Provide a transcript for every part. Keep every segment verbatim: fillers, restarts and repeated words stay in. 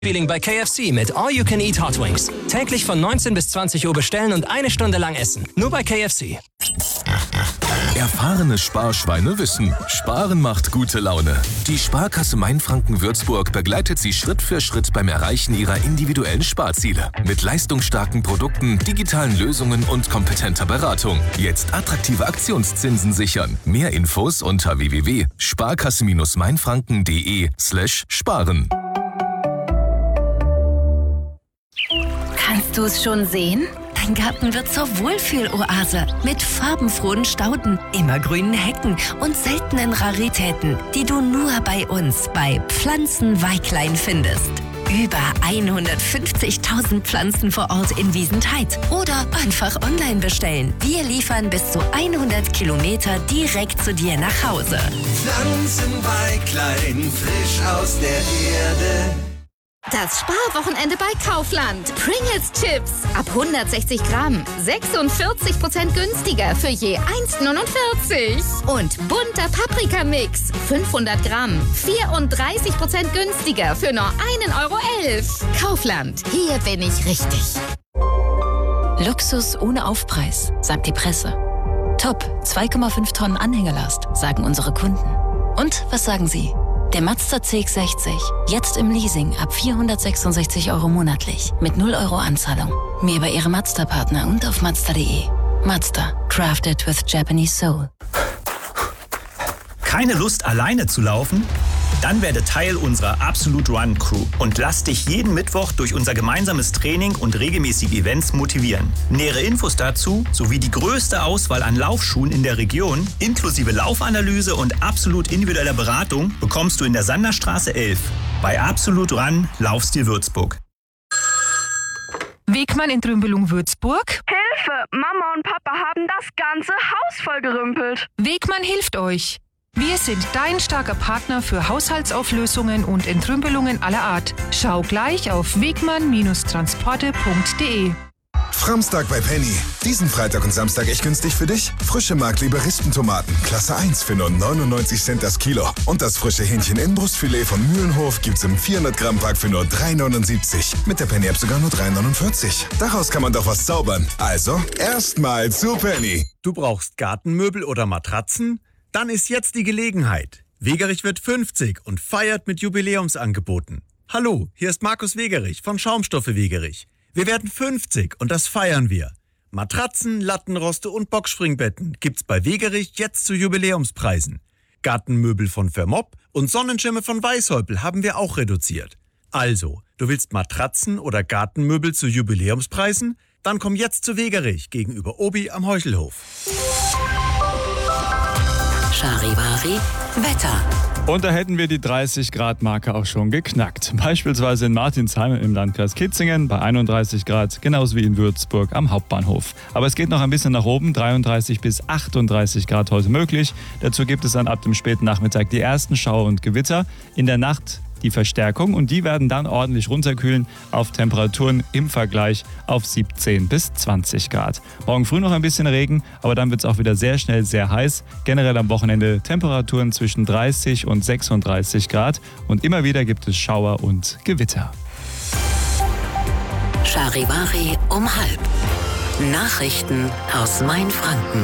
Feeling bei K F C mit All You Can Eat Hot Wings. Täglich von neunzehn bis zwanzig Uhr bestellen und eine Stunde lang essen. Nur bei K F C. Erfahrene Sparschweine wissen, Sparen macht gute Laune. Die Sparkasse Mainfranken-Würzburg begleitet Sie Schritt für Schritt beim Erreichen Ihrer individuellen Sparziele. Mit leistungsstarken Produkten, digitalen Lösungen und kompetenter Beratung. Jetzt attraktive Aktionszinsen sichern. Mehr Infos unter w w w punkt sparkasse mainfranken punkt de slash sparen. Kannst du es schon sehen? Dein Garten wird zur Wohlfühloase mit farbenfrohen Stauden, immergrünen Hecken und seltenen Raritäten, die du nur bei uns bei Pflanzenweiklein findest. Über hundertfünfzigtausend Pflanzen vor Ort in Wiesentheit oder einfach online bestellen. Wir liefern bis zu hundert Kilometer direkt zu dir nach Hause. Pflanzenweiklein, frisch aus der Erde. Das Sparwochenende bei Kaufland. Pringles Chips ab hundertsechzig Gramm. sechsundvierzig Prozent günstiger für je eins Komma neunundvierzig. Und bunter Paprikamix. fünfhundert Gramm. vierunddreißig Prozent günstiger für nur ein Euro elf. Kaufland. Hier bin ich richtig. Luxus ohne Aufpreis, sagt die Presse. Top, zwei Komma fünf Tonnen Anhängelast, sagen unsere Kunden. Und was sagen Sie? Der Mazda C X sechzig, jetzt im Leasing ab vierhundertsechsundsechzig Euro monatlich mit null Euro Anzahlung. Mehr bei Ihrem Mazda-Partner und auf mazda punkt de. Mazda, crafted with Japanese soul. Keine Lust, alleine zu laufen? Dann werde Teil unserer Absolute Run Crew und lass dich jeden Mittwoch durch unser gemeinsames Training und regelmäßige Events motivieren. Nähere Infos dazu sowie die größte Auswahl an Laufschuhen in der Region, inklusive Laufanalyse und absolut individueller Beratung, bekommst du in der Sanderstraße elf. Bei Absolute Run Laufstil Würzburg. Wegmann in Trümbelung Würzburg. Hilfe! Mama und Papa haben das ganze Haus vollgerümpelt. Wegmann hilft euch. Wir sind dein starker Partner für Haushaltsauflösungen und Entrümpelungen aller Art. Schau gleich auf wegmann transporte punkt de. Framstag bei Penny. Diesen Freitag und Samstag echt günstig für dich? Frische Markliebe Rispentomaten, Klasse eins für nur neunundneunzig Cent das Kilo. Und das frische Hähnchen Inbrustfilet von Mühlenhof gibt's im vierhundert Gramm Pack für nur drei neunundsiebzig. Mit der Penny-App sogar nur drei neunundvierzig. Daraus kann man doch was zaubern. Also, erstmal zu Penny. Du brauchst Gartenmöbel oder Matratzen? Dann ist jetzt die Gelegenheit. Wegerich wird fünfzig und feiert mit Jubiläumsangeboten. Hallo, hier ist Markus Wegerich von Schaumstoffe Wegerich. Wir werden fünfzig und das feiern wir. Matratzen, Lattenroste und Boxspringbetten gibt's bei Wegerich jetzt zu Jubiläumspreisen. Gartenmöbel von Vermopp und Sonnenschirme von Weißhäupl haben wir auch reduziert. Also, du willst Matratzen oder Gartenmöbel zu Jubiläumspreisen? Dann komm jetzt zu Wegerich gegenüber Obi am Heuchelhof. Charivari Wetter. Und da hätten wir die dreißig Grad Marke auch schon geknackt. Beispielsweise in Martinsheim im Landkreis Kitzingen bei einunddreißig Grad, genauso wie in Würzburg am Hauptbahnhof. Aber es geht noch ein bisschen nach oben, dreiunddreißig bis achtunddreißig Grad heute möglich. Dazu gibt es dann ab dem späten Nachmittag die ersten Schauer und Gewitter. In der Nacht die Verstärkung und die werden dann ordentlich runterkühlen auf Temperaturen im Vergleich auf siebzehn bis zwanzig Grad. Morgen früh noch ein bisschen Regen, aber dann wird es auch wieder sehr schnell sehr heiß. Generell am Wochenende Temperaturen zwischen dreißig und sechsunddreißig Grad und immer wieder gibt es Schauer und Gewitter. Charivari um halb. Nachrichten aus Mainfranken.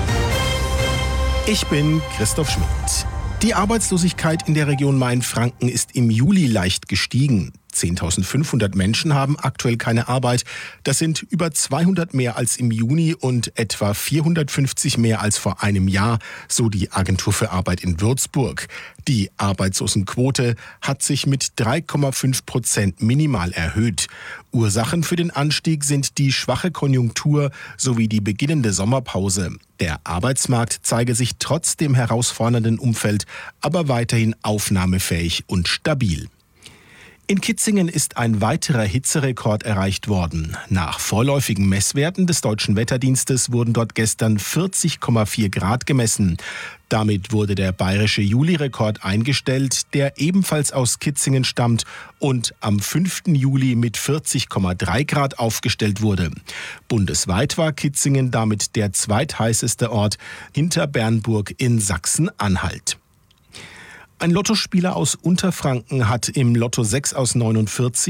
Ich bin Christoph Schmidt. Die Arbeitslosigkeit in der Region Mainfranken ist im Juli leicht gestiegen. zehntausendfünfhundert Menschen haben aktuell keine Arbeit. Das sind über zweihundert mehr als im Juni und etwa vierhundertfünfzig mehr als vor einem Jahr, so die Agentur für Arbeit in Würzburg. Die Arbeitslosenquote hat sich mit drei Komma fünf Prozent minimal erhöht. Ursachen für den Anstieg sind die schwache Konjunktur sowie die beginnende Sommerpause. Der Arbeitsmarkt zeige sich trotz dem herausfordernden Umfeld aber weiterhin aufnahmefähig und stabil. In Kitzingen ist ein weiterer Hitzerekord erreicht worden. Nach vorläufigen Messwerten des Deutschen Wetterdienstes wurden dort gestern vierzig Komma vier Grad gemessen. Damit wurde der bayerische Juli-Rekord eingestellt, der ebenfalls aus Kitzingen stammt und am fünften Juli mit vierzig Komma drei Grad aufgestellt wurde. Bundesweit war Kitzingen damit der zweitheißeste Ort hinter Bernburg in Sachsen-Anhalt. Ein Lottospieler aus Unterfranken hat im Lotto sechs aus neunundvierzig